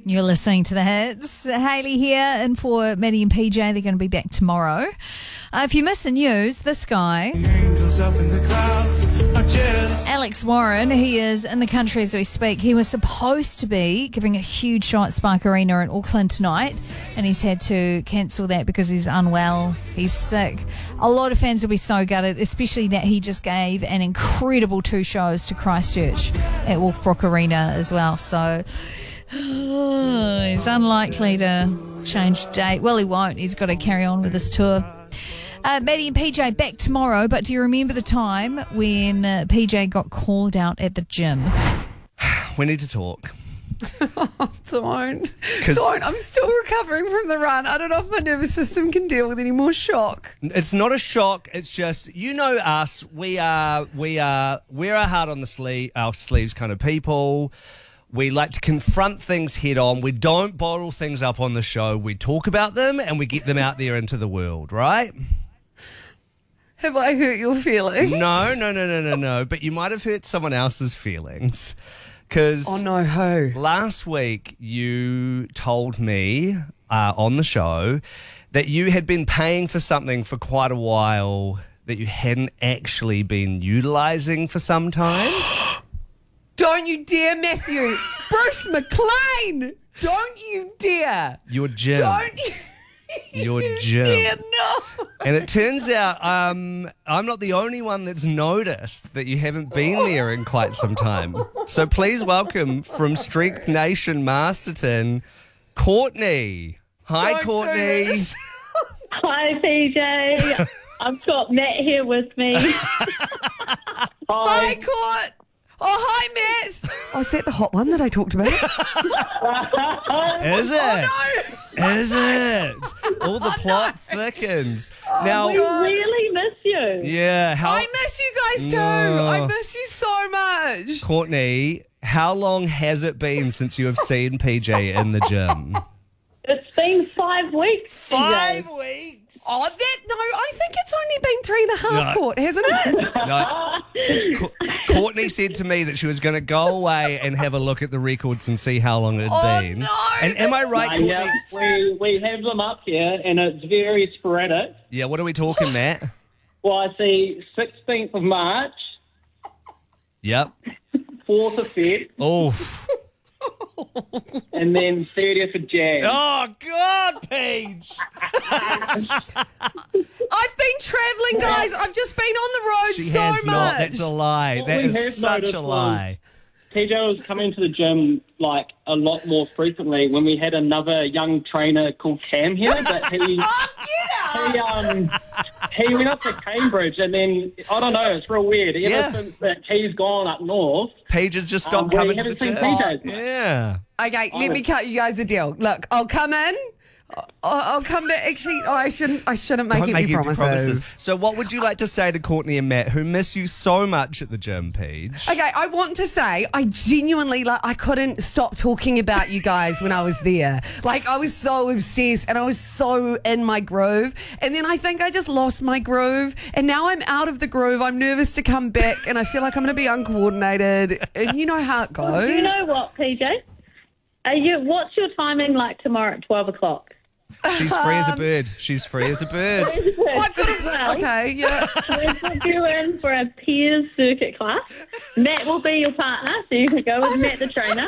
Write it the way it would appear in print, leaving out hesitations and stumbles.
You're listening to The Hits. Hayley here, and for Maddie and PJ, they're going to be back tomorrow. If you missed the news, this guy, Alex Warren, he is in the country as we speak. He was supposed to be giving a huge show at Spark Arena in Auckland tonight, and he's had to cancel that because he's unwell. He's sick. A lot of fans will be so gutted, especially that he just gave an incredible 2 shows to Christchurch at Wolfbrook Arena as well. So he's unlikely to change date. Well, he won't. He's got to carry on with his tour. Maddie and PJ back tomorrow, but do you remember the time when PJ got called out at the gym? We need to talk. Don't. I'm still recovering from the run. I don't know if my nervous system can deal with any more shock. It's not a shock. It's just, you know us. We're a heart on our sleeves kind of people. We like to confront things head on. We don't bottle things up on the show. We talk about them and we get them out there into the world, right? Have I hurt your feelings? No. But you might have hurt someone else's feelings. Because oh no, who? Last week you told me on the show that you had been paying for something for quite a while that you hadn't actually been utilising for some time. Don't you dare, Matthew. Bruce McLean. Don't you dare. Your gym. Don't you. Your You gym. dare not. And it turns out I'm not the only one that's noticed that you haven't been there in quite some time. So please welcome from Strength Nation Masterton, Courtney. Hi, Don't do Courtney. this. Hi, PJ. I've got Matt here with me. Hi, Court. Oh, hi, Matt. Oh, is that the hot one that I talked about? Is it? Oh, Is it? All the plot thickens. We Now, really miss you. yeah, I miss you guys too. No. I miss you so much. Courtney, how long has it been since you have seen PJ in the gym? It's been 5 weeks, PJ. weeks. Oh, I think it's only been 3.5, No. Court, hasn't it? No. Courtney said to me that she was going to go away and have a look at the records and see how long it had been. no, And am I right, Courtney? Yeah, we have them up here, and it's very sporadic. Yeah, what are we talking, Matt? Well, I see 16th of March, Yep. 4th of Feb, Oh. and then 30th of Jan. Oh, God, Paige. I've been travelling, guys. I've just been on the road She so has much. not. That's a lie. What That we is have such noticed a lie. PJ was coming to the gym like a lot more frequently when we had another young trainer called Cam here, but he went up to Cambridge, and then I don't know, it's real weird. Ever Yeah. since that he's gone up north, Paige has just stopped we coming to the haven't seen gym. PJ. Yeah. Okay, let me cut you guys a deal. Look, I'll come in. I'll come back. Actually, I shouldn't make Don't any make any promises. So what would you like to say to Courtney and Matt, who miss you so much at the gym, Paige? Okay, I want to say I genuinely I couldn't stop talking about you guys when I was there. Like I was so obsessed and I was so in my groove. And then I think I just lost my groove. And now I'm out of the groove. I'm nervous to come back and I feel like I'm going to be uncoordinated. And you know how it goes. Do you know what, PJ? What's your timing like tomorrow at 12 o'clock? She's free as a bird. She's free as a bird. I've got to, Well, okay, yeah. we'll put you in for a peers circuit class. Matt will be your partner, so you can go with Matt the trainer.